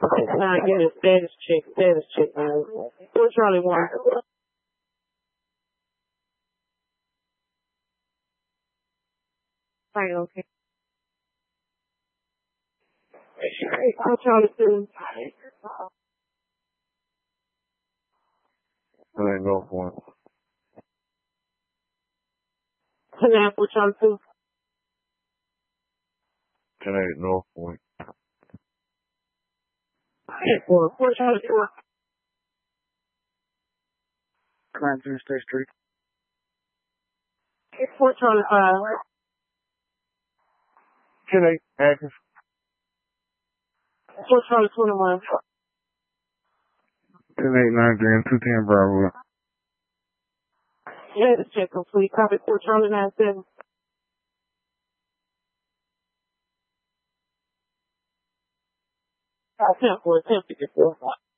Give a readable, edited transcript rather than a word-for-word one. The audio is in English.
Can I get a status check? Status check. What's Charlie 1? Right, okay. I'll Charlie 2. That ain't no point. Can I put Charlie 2? That ain't no point. What's Charlie 4? 19 State Street. What's Charlie 5? 10-8 Atkins. What's Charlie 21? 10-8 9 210 Bravo. Status check complete. Copy. What's Charlie 97? I sent for attempt to get 4.